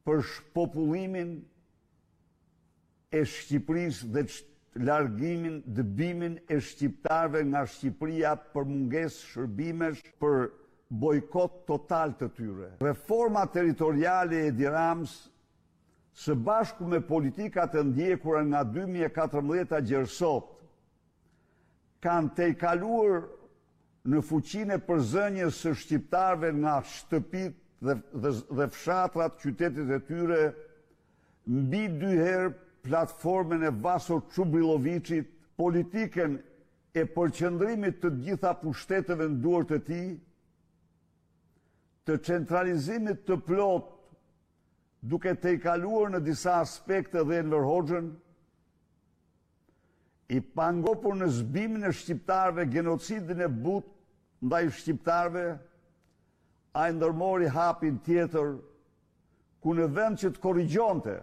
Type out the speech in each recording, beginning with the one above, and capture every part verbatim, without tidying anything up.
për shpopullimin e Shqipërisë dhe largimin, dëbimin e shqiptarëve nga Shqipëria për mungesë shërbimesh, për bojkot total të tyre. Reforma territoriale e Edi Ramës, së bashku me politikat e ndjekura nga dy mijë e katërmbëdhjetë gjersot, kanë tejkaluar në fuqinë e përzënjes së shqiptarëve nga shtëpit dhe, dhe, dhe fshatrat qytetit e tyre, mbi dy herë platformën e Vasor Çubrilovicit, politikën e përqendrimit të gjitha pushteteve në duart e tij, të centralizimit të plot, duke tejkaluar në disa aspekte dhe Enver Hoxhën, i pangopur në zbimin e shqiptarëve, genocidin e but ndaj shqiptarëve, a i ndërmori hapin tjetër, ku në vend që të korrigjonte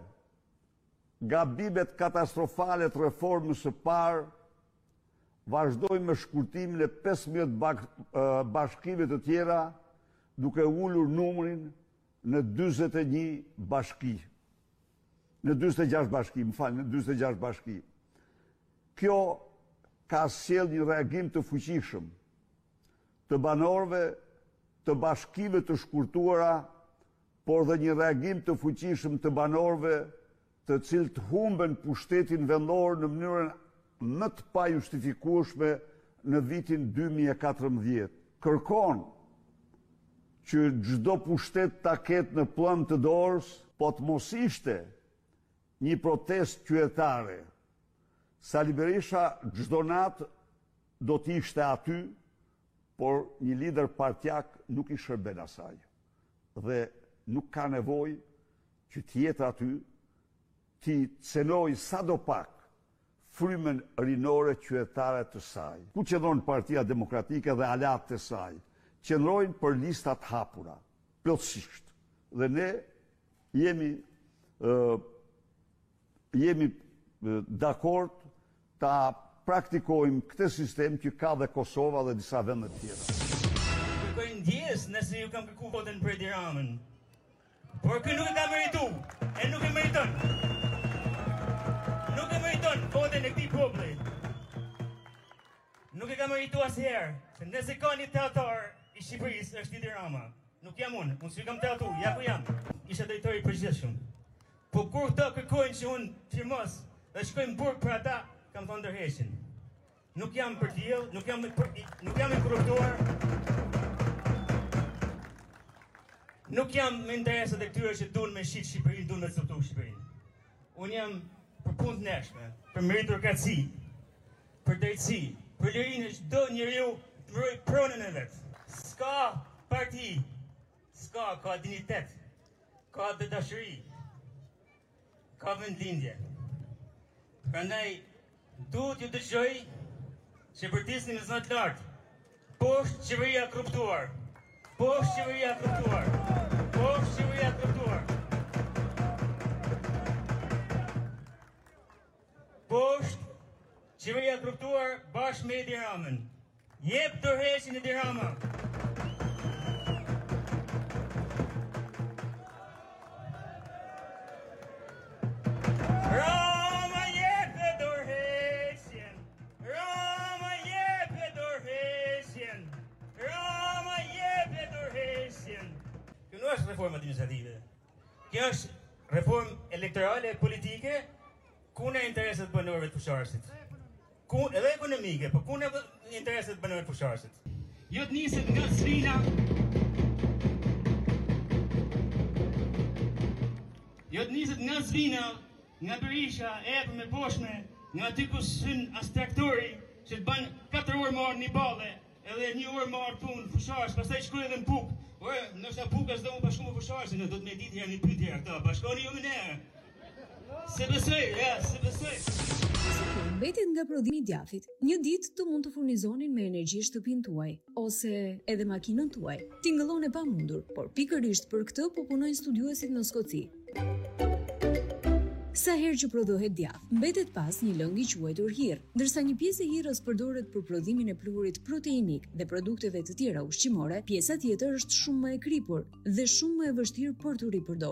gabimet katastrofale të reformës së parë, vazhdoi me shkurtimin e pesëmbëdhjetë bashkive të tjera, duke ullur numrin në dyzet e një bashki. Në dyzet e gjashtë bashki, më falë, në dyzet e gjashtë bashki. Kjo ka sjell një reagim të fuqishëm të banorëve të bashkive të shkurtuara, por dhe një reagim të fuqishëm të banorëve të cilët humben pushtetin vendor në mënyrën më të pajustifikueshme në vitin dy mijë e katërmbëdhjetë. Kërkon që çdo pushtet ta ketë në plën të dorës, po të mos ishte një protestë qytetare. Sali Berisha çdo natë do të ishte aty, por një lider partjak nuk i shërben asaj. Dhe nuk ka nevojë që të jetë aty, ti cenoj sa do pak frymën rinore qytetare të saj. Ku qëndron Partia Demokratike dhe aleat të saj? Qëndrojnë për listat hapura, plotësisht. Dhe ne jemi, uh, jemi uh, dakord ta praktikojmë këtë sistem që ka dhe Kosova dhe disa vende të tjera. Kërkojnë ndjes nëse ju kam kërku votën për Edi Ramën. Por kë nuk e ka meritu, e nuk e meriton. Nuk e meriton votën e këtij populli. Nuk e ka meritu asherë, se nëse ka një teatar i Shqipërisë është Edi Rama. Nuk jam unë, unë s'u kam teatru, ja ku jam. Isha drejtori i përgjithshëm. Po kur këta kërkojnë që unë firmos dhe shkojnë burg për ata, kam thonë ndërheqin. Nuk jam për tillë, nuk jam për, nuk jam i korruptuar. Nuk jam me interesat e këtyre që duan me shit Shqipërinë, duan me coptu Shqipërinë. Unë jam për punë të neshme, për meritokraci, për drejtësi, për lirinë e çdo njeriu të mbrojë pronën e vet. S'ka parti, s'ka, ka dignitet, ka dhe dashuri, ka vendlindje. Prandaj duhet ju dëgjoj që përtisni me zot lart. Poshtë qeveria korruptuar. Poshtë qeveria korruptuar. Poshtë qeveria korruptuar. Poshtë qeveria korruptuar bashkë me Edi Ramën. Jep tërheqin Edi Rama. Rama jep e tërheqin. Rama jep e tërheqin. Rama jep e tërheqin. Kjo nuk është reforma administrative. Kjo është reformë elektorale politike, ku në interesat banorëve të fusharësit. Ku edhe ekonomike, po ku në interesat banorëve të fusharësit. Jo të niset nga Zvina. Jo të niset nga Zvina, nga Berisha, e për me poshme, nga aty ku syn as traktori, që të banë katër orë marë një bale, edhe një orë marë punë fusharës, pastaj shkoj edhe në puk. Ore, nështë a puka s'do më bashku me fusharës, në do të me ditë herë një pyetje herë këta, bashkoni ju me nere. Se besoj, ja, se besoj. Mbetet nga prodhimi i djathit, një ditë të mund të furnizonin me energji shtëpinë tuaj, ose edhe makinën tuaj. Tingëllon e pamundur, por pikërisht për këtë po punojnë studiuesit në Skoci. Sa herë që prodhohet djath, mbetet pas një lëng i quajtur hirr, ndërsa një pjesë e hirrës përdoret për prodhimin e pluhurit proteinik dhe produkteve të tjera ushqimore, pjesa tjetër është shumë më e kripur dhe shumë më e vështirë për të ripërdorur.